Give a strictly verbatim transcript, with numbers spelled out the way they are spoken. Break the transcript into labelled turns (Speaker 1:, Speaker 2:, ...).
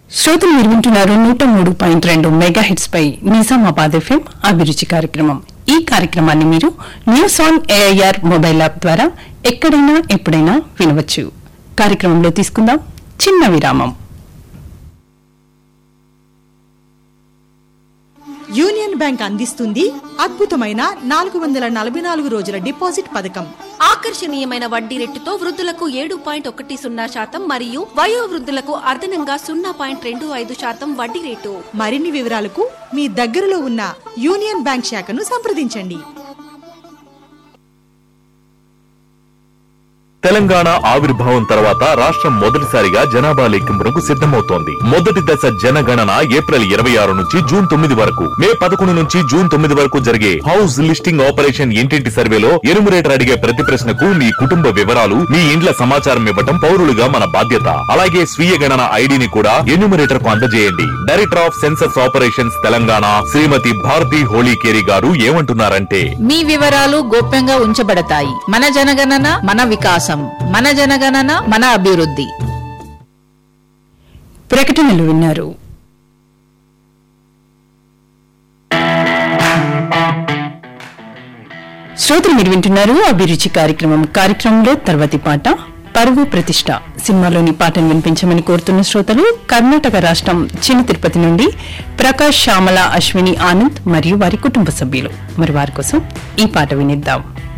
Speaker 1: శ్రోతలు మీరు వింటున్నారు నూట మూడు పాయింట్ రెండు మెగా హిట్స్ పై నిజామాబాద్ ఎఫ్ఎం అభిరుచి కార్యక్రమం. ఈ కార్యక్రమాన్ని మీరు news on AIR mobile app ద్వారా ఎక్కడైనా ఎప్పుడైనా వినవచ్చు. కార్యక్రమంలో తీసుకుందాం చిన్న విరామం.
Speaker 2: యూనియన్ బ్యాంక్ అందిస్తుంది అద్భుతమైన నాలుగు వందల నలభై నాలుగు రోజుల డిపాజిట్ పథకం.
Speaker 3: ఆకర్షణీయమైన వడ్డీ రేటుతో వృద్ధులకు ఏడు పాయింట్ ఒకటి సున్నా శాతం మరియు వయో వృద్ధులకు అదనంగా సున్నా పాయింట్ రెండు ఐదు శాతం వడ్డీ రేటు.
Speaker 2: మరిన్ని వివరాలకు మీ దగ్గరలో ఉన్న యూనియన్ బ్యాంక్ శాఖను సంప్రదించండి.
Speaker 4: తెలంగాణ ఆవిర్భావం తర్వాత రాష్ట్రం మొదటిసారిగా జనాభా లెక్కింపునకు సిద్ధమవుతోంది. మొదటి దశ జనగణన ఏప్రిల్ ఇరవై ఆరు నుంచి జూన్ తొమ్మిది వరకు, మే పదకొండు నుంచి జూన్ తొమ్మిది వరకు జరిగే హౌస్ లిస్టింగ్ ఆపరేషన్ ఇంటింటి సర్వేలో ఎన్యూమరేటర్ అడిగే ప్రతి ప్రశ్నకు మీ కుటుంబ వివరాలు, మీ ఇండ్ల సమాచారం ఇవ్వటం పౌరులుగా మన బాధ్యత. అలాగే స్వీయ గణన ఐడిని కూడా ఎన్యూమరేటర్ కు అందజేయండి. Director of census operations Telangana శ్రీమతి భారతి హోళీకేరి గారు ఏమంటున్నారంటే,
Speaker 5: మీ వివరాలు గోప్యంగా ఉంచబడతాయి. మన జనగణన మన వికాసం, మన జనగణన మన అభివృద్ధి.
Speaker 1: ప్రకటనలు విన్నారు. శ్రోతలు మీరు వింటున్నారు అభిరుచి కార్యక్రమం. కార్యక్రమంలో తర్వాతి పాట పరువు ప్రతిష్ట సినిమాలోని పాటను వినిపించమని కోరుతున్న శ్రోతలు కర్ణాటక రాష్ట్రం చిన్న తిరుపతి నుండి ప్రకాష్, శ్యామల, అశ్విని, ఆనంద్ మరియు వారి కుటుంబ సభ్యులు. మరి వారి కోసం ఈ పాట వినిద్దాం.